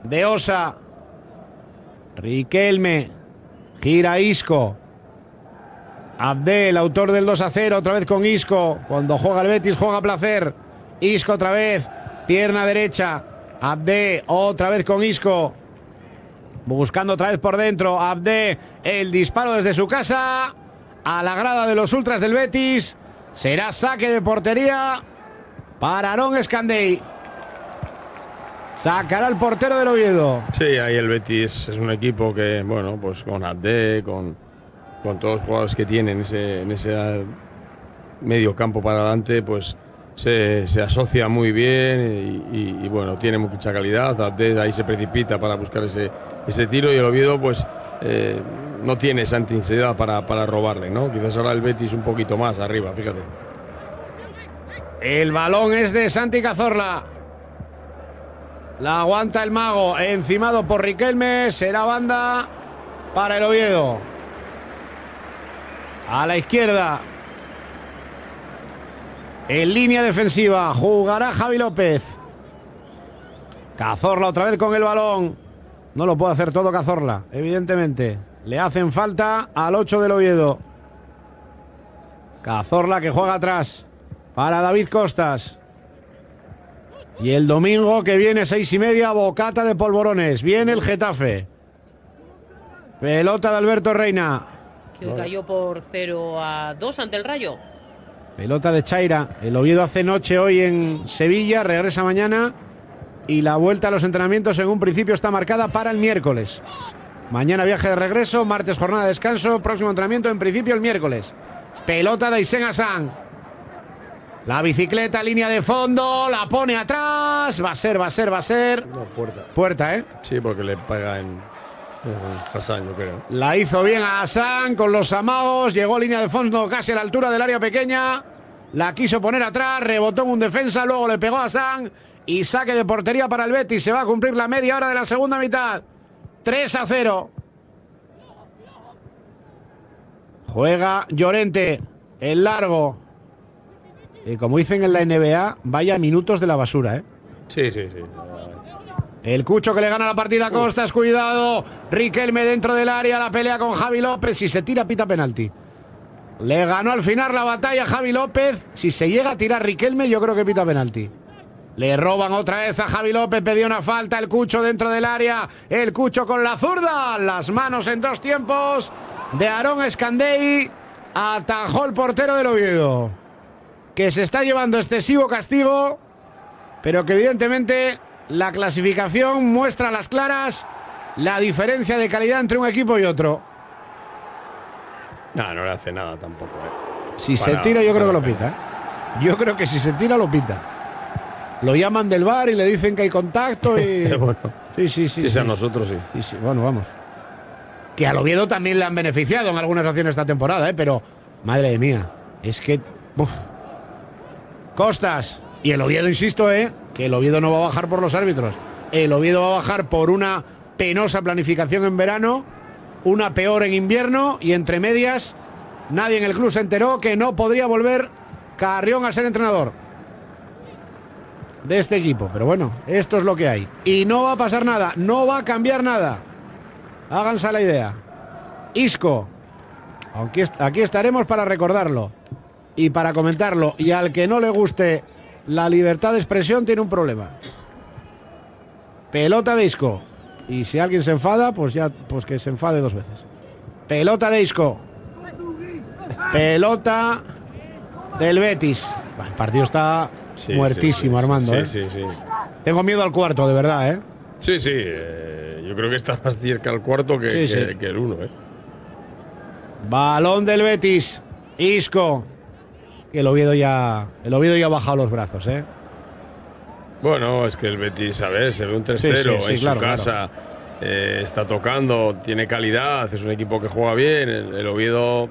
de Osa. Riquelme. Gira Isco. Abdel, autor del 2-0, otra vez con Isco. Cuando juega el Betis, juega a placer. Isco otra vez. Pierna derecha. Abde, otra vez con Isco. Buscando otra vez por dentro. Abde, el disparo desde su casa. A la grada de los ultras del Betis. Será saque de portería para Aarón Escandey. Sacará el portero del Oviedo. Sí, ahí el Betis es un equipo que, bueno, pues con Abde, con todos los jugadores que tienen en ese medio campo para adelante, pues se asocia muy bien y bueno, tiene mucha calidad. Abde ahí se precipita para buscar ese tiro y el Oviedo pues no tiene esa intensidad para robarle, ¿no? Quizás ahora el Betis un poquito más arriba, fíjate. El balón es de Santi Cazorla. La aguanta el mago, encimado por Riquelme. Será banda para el Oviedo. A la izquierda. En línea defensiva jugará Javi López. Cazorla otra vez con el balón. No lo puede hacer todo Cazorla, evidentemente. Le hacen falta al 8 del Oviedo. Cazorla que juega atrás para David Costas. Y el domingo que viene, 6:30, bocata de polvorones. Viene el Getafe. Pelota de Alberto Reina. Que hoy cayó por 0-2 ante el Rayo. Pelota de Chaira. El Oviedo hace noche hoy en Sevilla, regresa mañana. Y la vuelta a los entrenamientos en un principio está marcada para el miércoles. Mañana viaje de regreso, martes jornada de descanso, próximo entrenamiento en principio el miércoles. Pelota de Isen Hassan. La bicicleta, línea de fondo, la pone atrás. Va a ser. No, puerta. Puerta, ¿eh? Sí, porque le pega en Hassan, yo creo. La hizo bien a Hassan con los amagos. Llegó a línea de fondo casi a la altura del área pequeña. La quiso poner atrás, rebotó en un defensa, luego le pegó a Hassan. Y saque de portería para el Betis. Se va a cumplir la media hora de la segunda mitad. 3-0. Juega Llorente. El largo. Y como dicen en la NBA, vaya minutos de la basura, ¿eh? Sí. El Cucho que le gana la partida a Costas, cuidado. Riquelme dentro del área, la pelea con Javi López. Si se tira, pita penalti. Le ganó al final la batalla Javi López. Si se llega a tirar Riquelme, yo creo que pita penalti. Le roban otra vez a Javi López, pedía una falta, el Cucho dentro del área. El Cucho con la zurda. Las manos en dos tiempos de Aarón Escandey. Atajó el portero del Oviedo, que se está llevando excesivo castigo, pero que evidentemente la clasificación muestra a las claras la diferencia de calidad entre un equipo y otro. No le hace nada tampoco, ¿eh? Si se tira, yo creo que lo pita, ¿eh? Yo creo que si se tira, lo pita. Lo llaman del VAR y le dicen que hay contacto y… Bueno, sí. Si a nosotros sí. Sí, bueno, vamos. Que al Oviedo también le han beneficiado en algunas acciones esta temporada, ¿eh? Pero, madre mía, es que… uf. Costas. Y el Oviedo, insisto, que el Oviedo no va a bajar por los árbitros. El Oviedo va a bajar por una penosa planificación en verano, una peor en invierno, y entre medias nadie en el club se enteró que no podría volver Carrión a ser entrenador de este equipo. Pero bueno, esto es lo que hay. Y no va a pasar nada, no va a cambiar nada. Háganse la idea. Isco. Aquí estaremos para recordarlo y para comentarlo. Y al que no le guste la libertad de expresión tiene un problema. Pelota de Isco. Y si alguien se enfada, pues que se enfade dos veces. Pelota de Isco. Pelota del Betis. El partido está muertísimo, Armando. Sí. Tengo miedo al cuarto, de verdad, ¿eh? Sí. Yo creo que está más cerca al cuarto que el uno, ¿eh? Balón del Betis. Isco. Que el Oviedo ya ha bajado los brazos, ¿eh? Bueno, es que el Betis, a ver, se ve un 3-0 en su casa. Claro. Está tocando, tiene calidad, es un equipo que juega bien. El Oviedo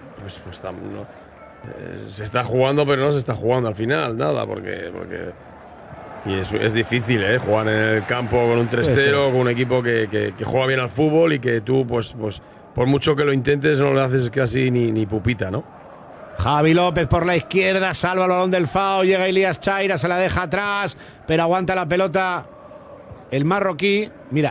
se está jugando, pero no se está jugando al final, nada, porque y es difícil, jugar en el campo con un 3-0, con un equipo que juega bien al fútbol y que tú, pues por mucho que lo intentes, no le haces casi ni pupita, ¿no? Javi López por la izquierda, salva el balón del FAO, llega Elías Chaira, se la deja atrás, pero aguanta la pelota el marroquí. Mira,